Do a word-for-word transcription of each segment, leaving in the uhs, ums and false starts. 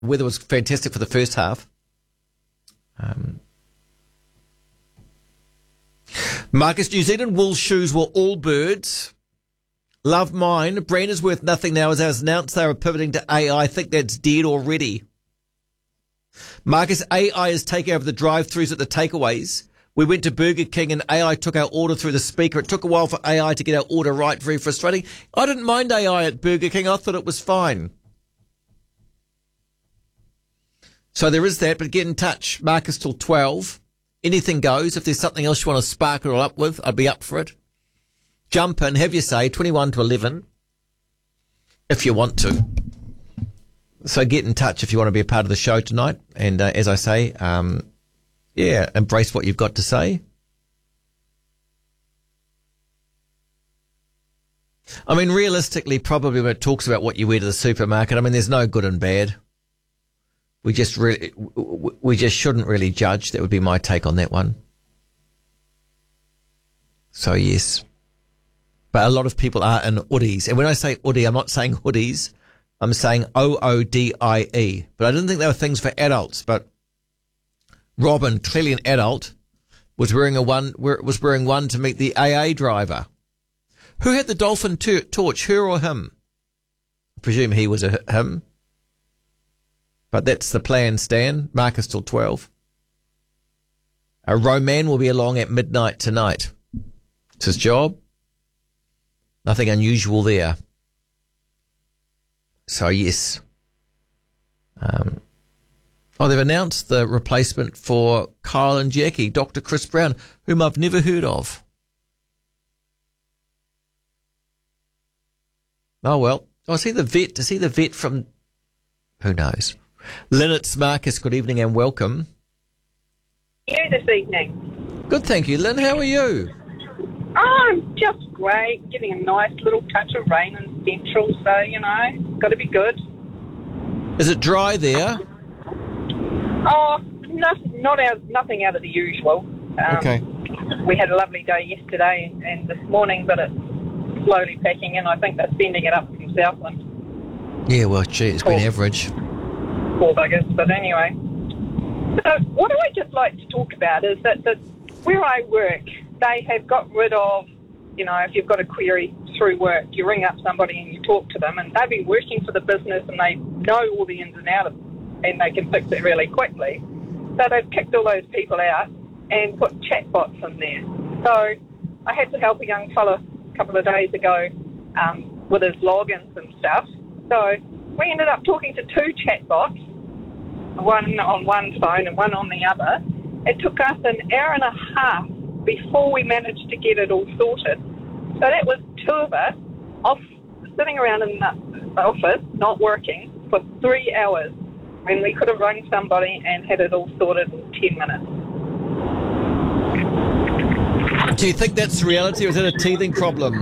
Weather was fantastic for the first half. Um, Marcus, New Zealand wool shoes were all birds. Love mine. Brand is worth nothing now, as has announced they are pivoting to A I. I think that's dead already. Marcus, A I is taking over the drive-thrus at the takeaways. We went to Burger King and A I took our order through the speaker. It took a while for A I to get our order right. Very frustrating. I didn't mind A I at Burger King. I thought it was fine. So there is that, but get in touch. Marcus till twelve. Anything goes. If there's something else you want to sparkle up with, I'd be up for it. Jump in, have your say, twenty-one to eleven, if you want to. So get in touch if you want to be a part of the show tonight. And uh, as I say, um, yeah, embrace what you've got to say. I mean, realistically, probably when it talks about what you wear to the supermarket, I mean, there's no good and bad. We just really, we just shouldn't really judge. That would be my take on that one. So yes, but a lot of people are in hoodies, and when I say hoodie, I'm not saying hoodies. I'm saying O O D I E. But I didn't think they were things for adults. But Robin, clearly an adult, was wearing a one was wearing one to meet the A A driver. Who had the dolphin t- torch, her or him? I presume he was a him. But that's the plan, Stan. Marcus till twelve. A Roman will be along at midnight tonight. It's his job. Nothing unusual there. So, yes. Um, oh, they've announced the replacement for Kyle and Jackie, Doctor Chris Brown, whom I've never heard of. Oh, well. Oh, is he the vet? Is he the vet from... Who knows? Lynette's Marcus, good evening and welcome. You this evening? Good, thank you. Lynn, how are you? Oh, I'm just great. Getting a nice little touch of rain in Central, so, you know, got to be good. Is it dry there? Oh, no, not out, nothing out of the usual. Um, okay. We had a lovely day yesterday and this morning, but it's slowly packing in. I think they're sending it up from Southland. Yeah, well, gee, it's Poor, been average. Poor buggers, but anyway. So what I just like to talk about is that the, where I work, they have got rid of, you know, if you've got a query through work, you ring up somebody and you talk to them, and they've been working for the business and they know all the ins and outs of it, and they can fix it really quickly. So they've kicked all those people out and put chatbots in there. So I had to help a young fella a couple of days ago um, with his logins and stuff. So we ended up talking to two chatbots, one on one phone and one on the other. It took us an hour and a half before we managed to get it all sorted. So that was two of us off, sitting around in the office, not working, for three hours, when we could have rung somebody and had it all sorted in ten minutes. Do you think that's reality, or is it a teething problem?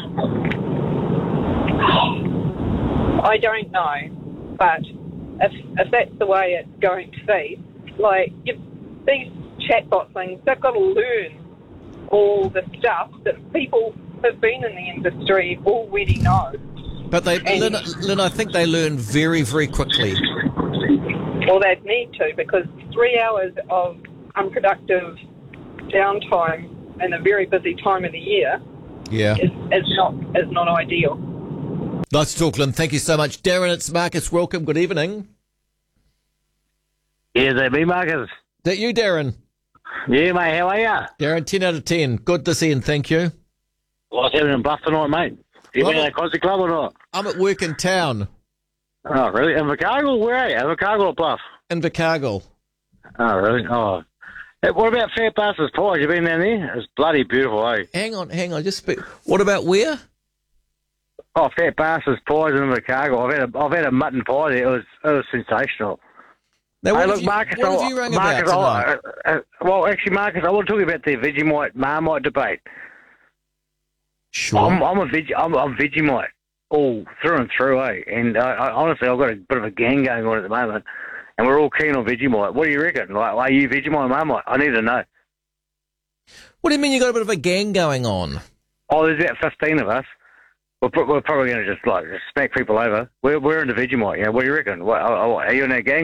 I don't know, but if if that's the way it's going to be, like, if these chatbot things, they've got to learn all the stuff that people who've been in the industry already know. But they, and, Lynn, Lynn, I think they learn very, very quickly. Well, they'd need to, because three hours of unproductive downtime in a very busy time of the year yeah. is, is not is not ideal. Nice to talk, Lynn. Thank you so much. Darren, it's Marcus. Welcome. Good evening. Yeah, that me, Marcus. Is that you, Darren? Yeah, mate, how are you? Darren, ten out of ten. Good to see you, and thank you. What's happening in Bluff tonight, mate? You Well, been at a concert club or not? I'm at work in town, Oh, really? In Invercargill? Where are you? Invercargill or Bluff? in Invercargill. Oh, really? Oh. Hey, what about Fat Bastards Pie? You been down there? It's bloody beautiful, eh? Hang on, hang on. Just speak. What about where? Oh, Fat Bastards Pies in Invercargill. I've had a, I've had a mutton pie there. It was, it was sensational. Now, what Hey, have look, you, Marcus, what have I- you rang Marcus, about tonight? I- uh, uh, well, actually, Marcus, I want to talk about the Vegemite Marmite debate. Sure. I'm, I'm a veg, I'm, I'm Vegemite all through and through, eh? And uh, I, honestly, I've got a bit of a gang going on at the moment, and we're all keen on Vegemite. What do you reckon? Like, are you Vegemite or Marmite? I need to know. What do you mean you got a bit of a gang going on? Oh, there's about fifteen of us. we're, pro- we're probably going to just like just smack people over. We're we're into Vegemite. You know, what do you reckon? What, oh, oh, are you in that gang?